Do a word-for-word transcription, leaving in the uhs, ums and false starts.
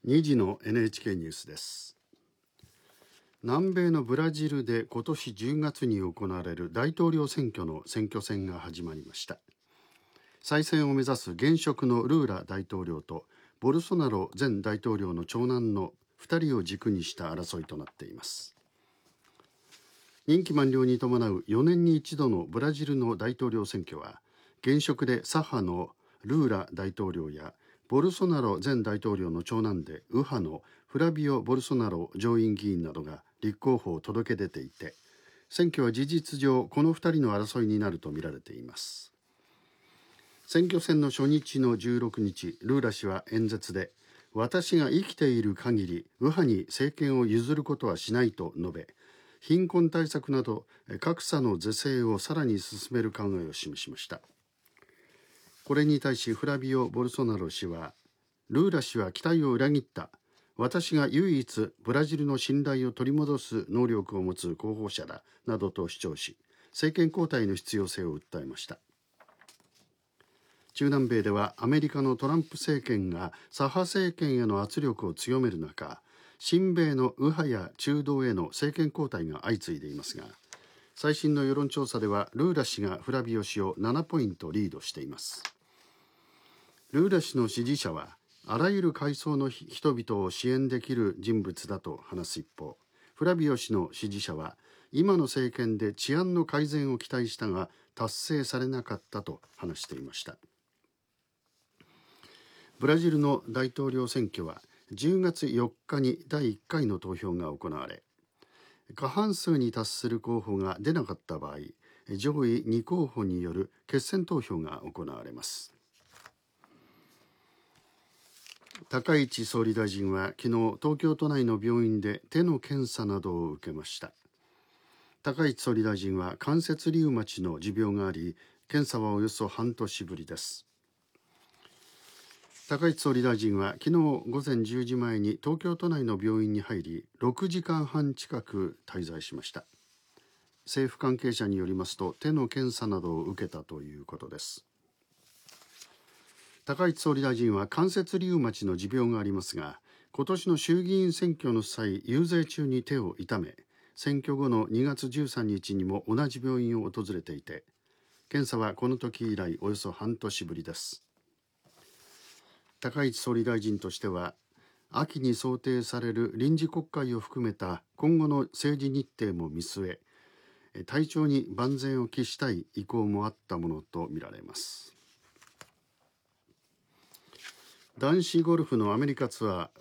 にじの エヌエイチケー ニュースです。南米のブラジルで今年じゅうがつに行われる大統領選挙の選挙戦が始まりました。再選を目指す現職のルーラ大統領とボルソナロ前大統領の長男のふたりを軸にした争いとなっています。任期満了に伴うよねんに一度のブラジルの大統領選挙は、現職で左派のルーラ大統領やボルソナロ前大統領の長男で右派のフラビオ・ボルソナロ上院議員などが立候補を届け出ていて、選挙は事実上このふたりの争いになるとみられています。選挙戦の初日のじゅうろくにち、ルーラ氏は演説で、私が生きている限り右派に政権を譲ることはしないと述べ、貧困対策など格差の是正をさらに進める考えを示しました。これに対しフラビオ・ボルソナロ氏は、ルーラ氏は期待を裏切った。私が唯一ブラジルの信頼を取り戻す能力を持つ候補者だ、などと主張し、政権交代の必要性を訴えました。中南米ではアメリカのトランプ政権が左派政権への圧力を強める中、親米の右派や中道への政権交代が相次いでいますが、最新の世論調査ではルーラ氏がフラビオ氏をななポイントリードしています。ルーラ氏の支持者は、あらゆる階層の人々を支援できる人物だと話す一方、フラビオ氏の支持者は、今の政権で治安の改善を期待したが達成されなかったと話していました。ブラジルの大統領選挙はじゅうがつよっかにだいいっかいの投票が行われ、過半数に達する候補が出なかった場合、上位に候補による決選投票が行われます。高市総理大臣は昨日、東京都内の病院で手の検査などを受けました。高市総理大臣は関節リウマチの持病があり、検査はおよそ半年ぶりです。高市総理大臣は昨日午前じゅうじまえに東京都内の病院に入り、ろくじかんはん近く滞在しました。政府関係者によりますと、手の検査などを受けたということです。高市総理大臣は関節リウマチの持病がありますが、今年の衆議院選挙の際、遊説中に手を痛め、選挙後のにがつじゅうさんにちにも同じ病院を訪れていて、検査はこの時以来およそ半年ぶりです。高市総理大臣としては、秋に想定される臨時国会を含めた今後の政治日程も見据え、体調に万全を期したい意向もあったものとみられます。男子ゴルフのアメリカツアー